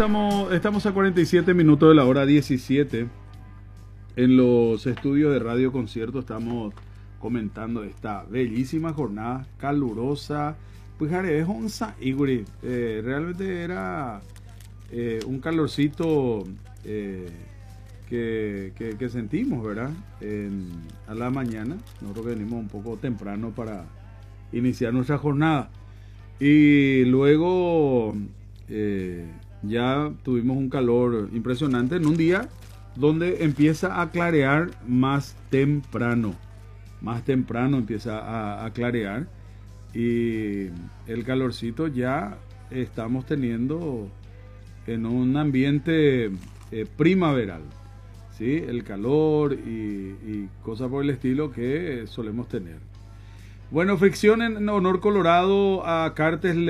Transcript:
estamos a 47 minutos de la hora 17. En los estudios de Radio Concierto estamos comentando esta bellísima jornada calurosa. Pues es onza Iguri. Realmente era un calorcito que sentimos, ¿verdad? A la mañana. Nosotros venimos un poco temprano para iniciar nuestra jornada. Y luego ya tuvimos un calor impresionante en un día donde empieza a clarear más temprano. Más temprano empieza a clarear. Y el calorcito ya estamos teniendo en un ambiente primaveral. ¿Sí? El calor y cosas por el estilo que solemos tener. Bueno, Fricción en honor colorado a Cartes